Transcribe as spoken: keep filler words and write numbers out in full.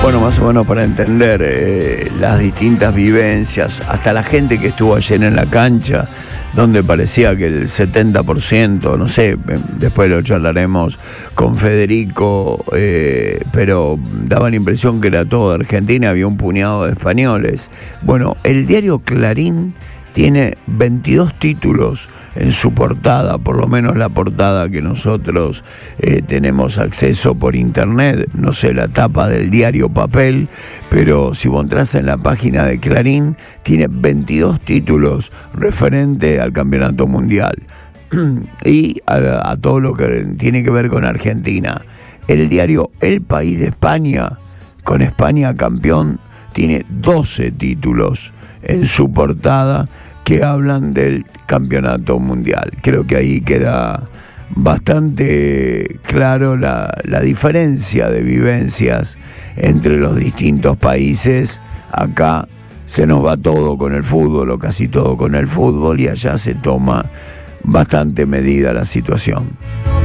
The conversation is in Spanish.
Bueno, más o menos para entender eh, las distintas vivencias, hasta la gente que estuvo ayer en la cancha, donde parecía que el setenta por ciento, no sé, después lo charlaremos con Federico, eh, pero daba la impresión que era todo de Argentina, había un puñado de españoles. Bueno, el diario Clarín tiene veintidós títulos en su portada, por lo menos la portada que nosotros eh, tenemos acceso por internet, no sé la tapa del diario papel, pero si vos entras en la página de Clarín, tiene veintidós títulos referente al campeonato mundial y a, a todo lo que tiene que ver con Argentina. El diario El País de España, con España campeón, tiene doce títulos en su portada que hablan del campeonato mundial. Creo que ahí queda bastante claro la, la diferencia de vivencias entre los distintos países. Acá se nos va todo con el fútbol, o casi todo con el fútbol, y allá se toma bastante medida la situación.